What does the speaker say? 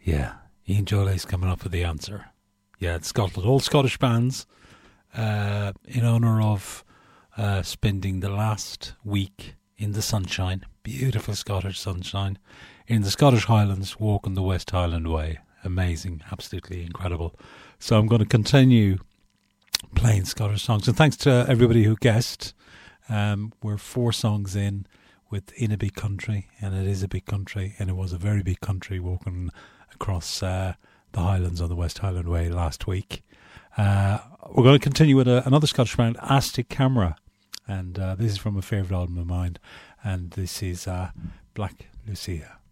Yeah, Ian Jolay's coming up with the answer. Yeah, it's Scotland. All Scottish bands in honour of spending the last week in the sunshine, beautiful Scottish sunshine, in the Scottish Highlands, walking the West Highland Way. Amazing, absolutely incredible. So I'm going to continue playing Scottish songs. And thanks to everybody who guessed. We're 4 songs in with In a Big Country, and it is a big country, and it was a very big country walking across the Highlands on the West Highland Way last week. We're going to continue with another Scottish band, Astic Camera, and this is from a favourite album of mine, and this is Black Lucia.